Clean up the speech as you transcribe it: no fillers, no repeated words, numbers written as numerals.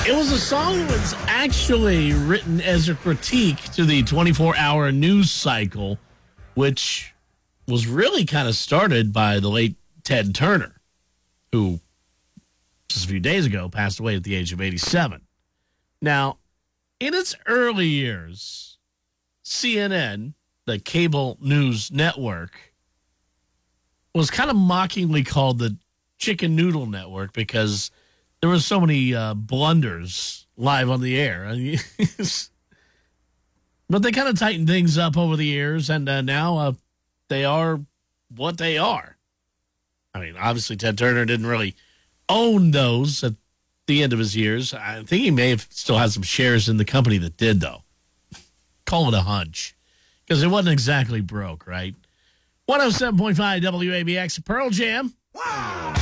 It was a song that was actually written as a critique to the 24-hour news cycle, which was really kind of started by the late Ted Turner, who just a few days ago passed away at the age of 87. Now, in its early years, CNN, the cable news network, was kind of mockingly called the Chicken Noodle Network because there were so many blunders live on the air. But they kind of tightened things up over the years, and now they are what they are. I mean, obviously, Ted Turner didn't really own those at the end of his years. I think he may have still had some shares in the company that did, though. Call it a hunch, because it wasn't exactly broke, right? 107.5 WABX, Pearl Jam. Wow.